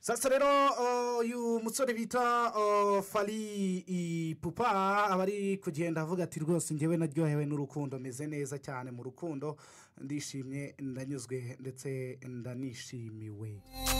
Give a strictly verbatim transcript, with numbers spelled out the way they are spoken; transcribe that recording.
sasa rero uyu musore bita fari ipupa aba ari kugenda avuga ati rwose ngewe naryohewe n'urukundo meze neza cyane mu rukundo ndishimye ndanyuzwe ndetse ndanishimiwe.